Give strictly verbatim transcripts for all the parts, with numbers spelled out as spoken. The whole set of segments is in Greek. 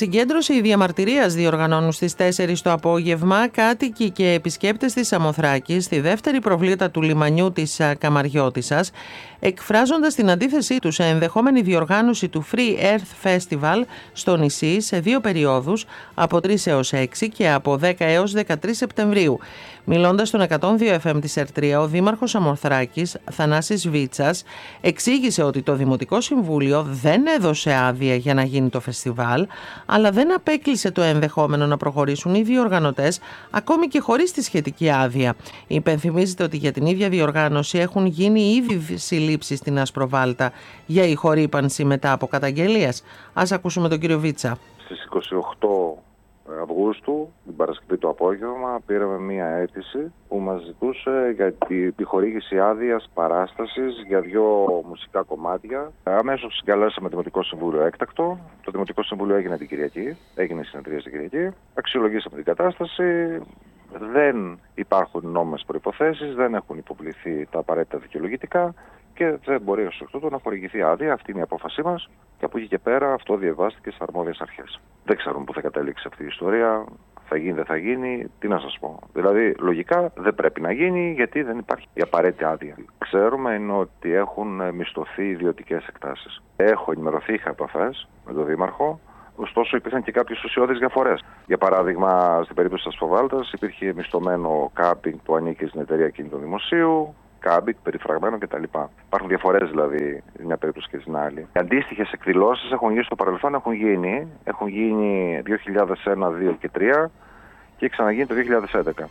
Συγκέντρωση διαμαρτυρίας διοργανώνουν στις τέσσερις το απόγευμα κάτοικοι και επισκέπτες της Σαμοθράκης στη δεύτερη προβλήτα του λιμανιού της Καμαριώτισσας, εκφράζοντας την αντίθεσή τους σε ενδεχόμενη διοργάνωση του Free Earth Festival στο νησί σε δύο περιόδους, από τρεις έως έξι και από δέκα έως δεκατρείς Σεπτεμβρίου. Μιλώντας στον εκατόν δύο εφ εμ της Ερτρία, ο δήμαρχος Σαμοθράκης, Θανάσης Βίτσας, εξήγησε ότι το Δημοτικό Συμβούλιο δεν έδωσε άδεια για να γίνει το φεστιβάλ, αλλά δεν απέκλεισε το ενδεχόμενο να προχωρήσουν οι διοργανωτές ακόμη και χωρίς τη σχετική άδεια. Υπενθυμίζεται ότι για την ίδια διοργάνωση έχουν γίνει ήδη συλλήψεις στην Ασπροβάλτα για ηχορύπανση μετά από καταγγελίες. Ας ακούσουμε τον κύριο Βίτσα. Στις είκοσι οκτώ Αυγούστου, την Παρασκευή το απόγευμα, πήραμε μία αίτηση που μας ζητούσε για την επιχορήγηση άδειας παράστασης για δύο μουσικά κομμάτια. Αμέσως συγκαλέσαμε το Δημοτικό Συμβούλιο έκτακτο. Το Δημοτικό Συμβούλιο έγινε την Κυριακή, έγινε η συνεδρία την Κυριακή. Αξιολογήσαμε την κατάσταση. Δεν υπάρχουν νόμιμες προϋποθέσεις, δεν έχουν υποβληθεί τα απαραίτητα δικαιολογητικά και δεν μπορεί ως εκ τούτου να χορηγηθεί άδεια. Αυτή είναι η απόφασή μας και από εκεί και πέρα αυτό διαβάστηκε στις αρμόδιες αρχές. Δεν ξέρουμε πού θα καταλήξει αυτή η ιστορία, θα γίνει, δεν θα γίνει, τι να σας πω. Δηλαδή, λογικά δεν πρέπει να γίνει γιατί δεν υπάρχει η απαραίτητη άδεια. Ξέρουμε είναι ότι έχουν μισθωθεί ιδιωτικές εκτάσεις. Έχω ενημερωθεί, είχα επαφές με τον Δήμαρχο. Ωστόσο, υπήρχαν και κάποιες ουσιώδεις διαφορές. Για παράδειγμα, στην περίπτωση της Ασφοβάλτας υπήρχε μισθωμένο κάμπινγκ που ανήκει στην εταιρεία κινητού δημοσίου, κάμπινγκ, περιφραγμένο κτλ. Υπάρχουν διαφορές δηλαδή μια περίπτωση και στην άλλη. Αντίστοιχες εκδηλώσεις έχουν γίνει στο παρελθόν, έχουν γίνει, έχουν γίνει δύο χιλιάδες ένα, δύο και τρία και ξαναγίνει το δύο χιλιάδες έντεκα.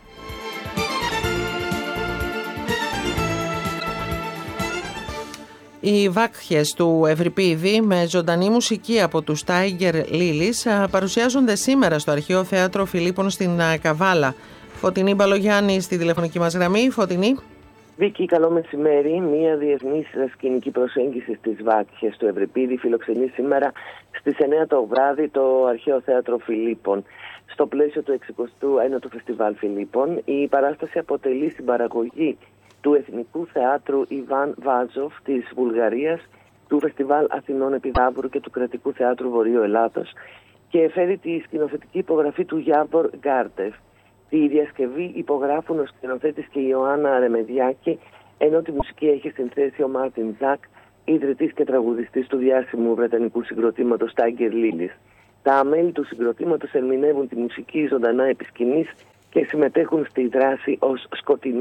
Οι Βάκχες του Ευρυπίδη με ζωντανή μουσική από τους Tiger Lilies παρουσιάζονται σήμερα στο Αρχαίο Θέατρο Φιλίππων στην Καβάλα. Φωτεινή Μπαλογιάννη στη τηλεφωνική μας γραμμή. Φωτεινή. Βίκη, καλό μεσημέρι. Μία διεθνής σκηνική προσέγγιση στις Βάκχες του Ευρυπίδη φιλοξενεί σήμερα στις εννιά το βράδυ το Αρχαίο Θέατρο Φιλίππων. Στο πλαίσιο του εξηκοστού ένατου Φεστιβάλ Φιλίππων, η παράσταση αποτελεί συμπαραγωγή του Εθνικού Θεάτρου Ιβάν Βάζοφ της Βουλγαρίας, του Φεστιβάλ Αθηνών Επιδαύρου και του Κρατικού Θεάτρου Βορείου Ελλάδος και φέρει τη σκηνοθετική υπογραφή του Γιάβορ Γκάρτεφ. Τη διασκευή υπογράφουν ο σκηνοθέτης και η Ιωάννα Ρεμεδιάκη, ενώ τη μουσική έχει συνθέσει ο Μάρτιν Ζακ, ιδρυτής και τραγουδιστής του διάσημου βρετανικού συγκροτήματος Tiger Lilies. Τα μέλη του συγκροτήματος ερμηνεύουν τη μουσική ζωντανά επί σκηνής και συμμετέχουν στη δράση ως σκοτεινή